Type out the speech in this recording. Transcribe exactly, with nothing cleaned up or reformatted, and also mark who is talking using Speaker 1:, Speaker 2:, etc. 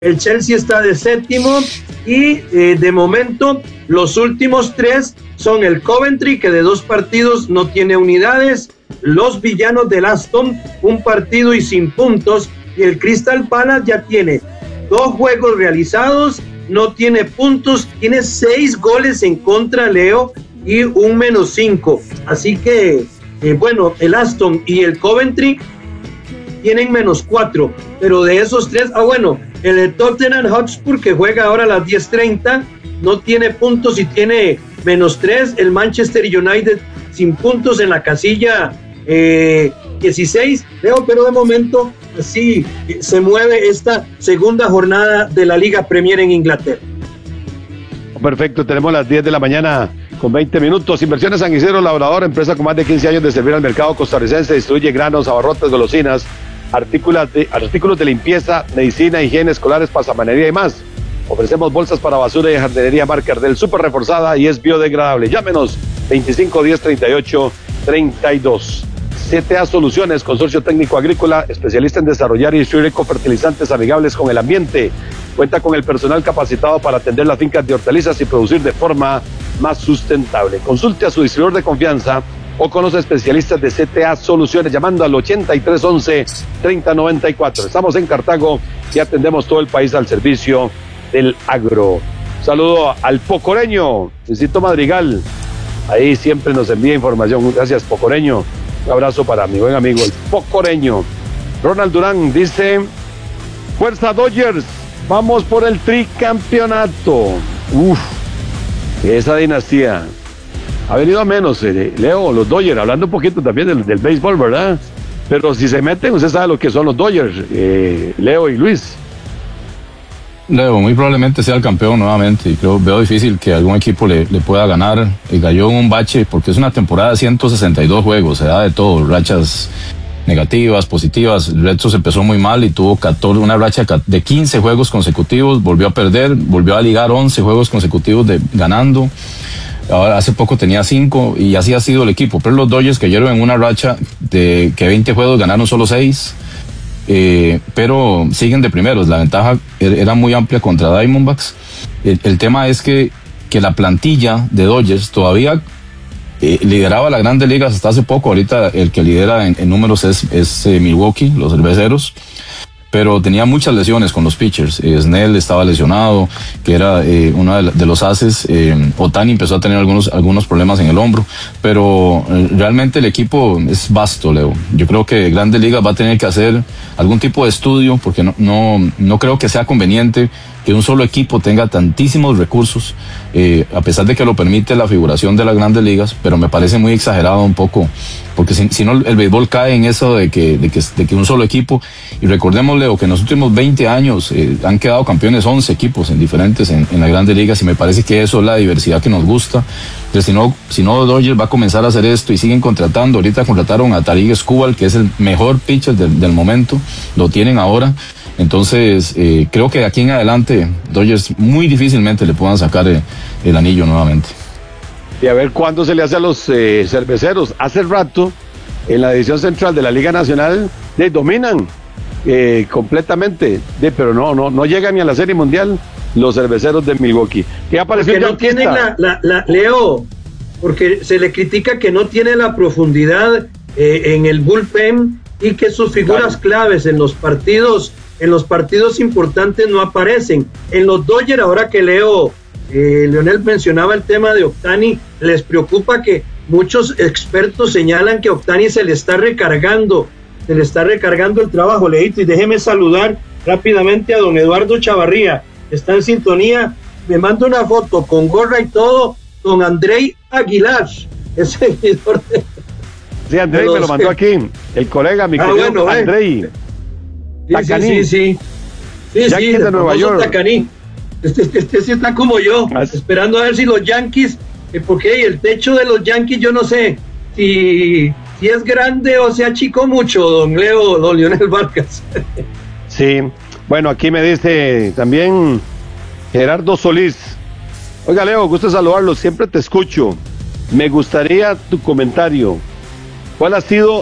Speaker 1: el Chelsea está de séptimo y eh, de momento los últimos tres son el Coventry, que de dos partidos no tiene unidades, los villanos del Aston, un partido y sin puntos, y el Crystal Palace ya tiene dos juegos realizados, no tiene puntos, tiene seis goles en contra, Leo, y un menos cinco. Así que, eh, bueno, el Aston y el Coventry tienen menos cuatro, pero de esos tres, ah bueno, el Tottenham Hotspur, que juega ahora a las diez treinta, no tiene puntos y tiene menos tres, el Manchester United sin puntos en la casilla eh, dieciséis, Leo, pero de momento así se mueve esta segunda jornada de la Liga Premier en Inglaterra.
Speaker 2: Perfecto, tenemos las diez de la mañana con veinte minutos. Inversiones San Isidro Labrador, empresa con más de quince años de servir al mercado costarricense, distribuye granos, abarrotes, golosinas, artículos de, artículos de limpieza, medicina, higiene, escolares, pasamanería y más. Ofrecemos bolsas para basura y jardinería marca Ardell súper reforzada y es biodegradable. Llámenos veinticinco diez treinta y ocho treinta y dos. C T A Soluciones, consorcio técnico agrícola, especialista en desarrollar y distribuir ecofertilizantes amigables con el ambiente. Cuenta con el personal capacitado para atender las fincas de hortalizas y producir de forma más sustentable. Consulte a su distribuidor de confianza o con los especialistas de C T A Soluciones llamando al ochenta y tres once treinta noventa y cuatro. Estamos en Cartago y atendemos todo el país al servicio del agro. Saludo al Pocoreño, Luisito Madrigal. Ahí siempre nos envía información. Gracias, Pocoreño. Un abrazo para mi buen amigo, el Pocoreño. Ronald Durán dice: Fuerza Dodgers, vamos por el tricampeonato. Uf, esa dinastía ha venido a menos, eh, Leo, los Dodgers, hablando un poquito también del, del béisbol, ¿verdad? Pero si se meten, usted sabe lo que son los Dodgers, eh, Leo y Luis.
Speaker 3: Leo, muy probablemente sea el campeón nuevamente y creo, veo difícil que algún equipo le, le pueda ganar. Y cayó en un bache porque es una temporada de ciento sesenta y dos juegos, se da de todo, rachas negativas, positivas. Red Sox empezó muy mal y tuvo catorce, una racha de quince juegos consecutivos, volvió a perder, volvió a ligar once juegos consecutivos de ganando. Ahora hace poco tenía cinco y así ha sido el equipo, pero los Dodgers cayeron en una racha de que veinte juegos ganaron solo seis. Eh, pero siguen de primeros, la ventaja era muy amplia contra Diamondbacks. El, el tema es que, que la plantilla de Dodgers todavía eh, lideraba las grandes ligas hasta hace poco. Ahorita el que lidera en, en números es, es eh, Milwaukee, los cerveceros, pero tenía muchas lesiones con los pitchers. eh, Snell estaba lesionado, que era eh, uno de, de los ases. eh, Ohtani empezó a tener algunos, algunos problemas en el hombro, pero eh, realmente el equipo es vasto, Leo. Yo creo que Grandes Ligas va a tener que hacer algún tipo de estudio, porque no, no, no creo que sea conveniente que un solo equipo tenga tantísimos recursos, eh, a pesar de que lo permite la figuración de las Grandes Ligas, pero me parece muy exagerado un poco, porque si, si no el béisbol cae en eso de que, de que, de que un solo equipo. Y recordemos, Leo, que en los últimos veinte años eh, han quedado campeones once equipos en diferentes en, en las Grandes Ligas, y me parece que eso es la diversidad que nos gusta. Entonces, si no, si no Dodgers va a comenzar a hacer esto y siguen contratando. Ahorita contrataron a Tarik Skubal, que es el mejor pitcher del, del momento, lo tienen ahora. Entonces, eh, creo que de aquí en adelante Dodgers muy difícilmente le puedan sacar el, el anillo nuevamente.
Speaker 2: Y a ver cuándo se le hace a los eh, cerveceros. Hace rato, en la división central de la Liga Nacional, de, dominan eh, completamente, de, pero no, no, no llegan ni a la Serie Mundial los cerveceros de Milwaukee. ¿Qué apareció?
Speaker 1: Porque no tienen la, la, la, Leo, porque se le critica que no tiene la profundidad eh, en el bullpen y que sus figuras claro. claves en los partidos en los partidos importantes no aparecen. En los Dodgers, ahora que Leo, eh, Leonel mencionaba el tema de Ohtani, les preocupa que muchos expertos señalan que Ohtani se le está recargando, se le está recargando el trabajo, Leito, y déjeme saludar rápidamente a don Eduardo Chavarría, está en sintonía, me manda una foto con gorra y todo, don Andrei Aguilar, es seguidor de...
Speaker 2: Sí, Andrei me lo mandó aquí, el colega, mi ah, querido bueno, Andrei.
Speaker 1: Sí, Tacaní. sí, sí, sí, sí, sí,
Speaker 2: de Nueva York.
Speaker 1: Tacaní. Este, este, este sí está como yo, As... esperando a ver si los Yankees, eh, porque el techo de los Yankees, yo no sé si, si es grande o se achicó mucho, don Leo, don Leonel Vargas.
Speaker 2: Sí, bueno, aquí me dice también Gerardo Solís. Oiga, Leo, gusto saludarlo, siempre te escucho. Me gustaría tu comentario. ¿Cuál ha sido